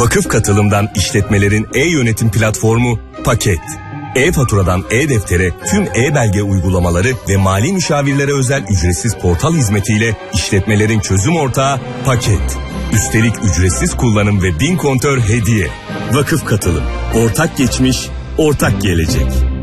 Vakıf Katılım'dan işletmelerin e-yönetim platformu Paket. E-faturadan e-deftere tüm e-belge uygulamaları ve mali müşavirlere özel ücretsiz portal hizmetiyle işletmelerin çözüm ortağı Paket. Üstelik ücretsiz kullanım ve 1000 kontör hediye. Vakıf Katılım. Ortak geçmiş, ortak gelecek.